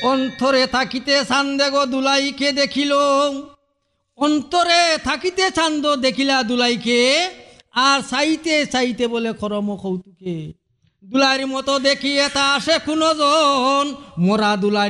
অন্তরে থাকিতে চান্দে গো দুলাইকে দেখিল, অন্তরে থাকিতে চান্দ দেখিলা দুলাইকে, আর চাইতে চাইতে বলে খরম কৌতুকে, দুলাইর মতো দেখিয়ে তা আসে কোনজন, মোরা দুলাই